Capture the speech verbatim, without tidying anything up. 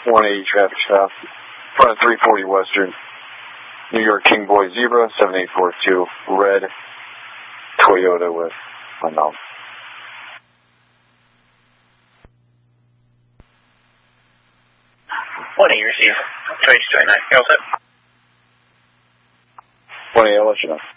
one eighty traffic stop. Front of three forty Western. New York King Boy Zebra, seven eight four two. Red Toyota with unknown. one eighty receive. twenty-two twenty-nine. You all set? one eighty, I'll let you know.